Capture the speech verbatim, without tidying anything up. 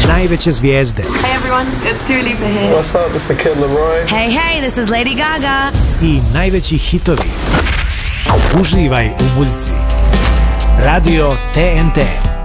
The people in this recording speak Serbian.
najveće zvijezde. Hey everyone, it's Dua Lipa here. What's up, it's the Kid Laroi. Hey, hey, this is Lady Gaga. I najveći hitovi. Uživaj u muzici. Radio T N T.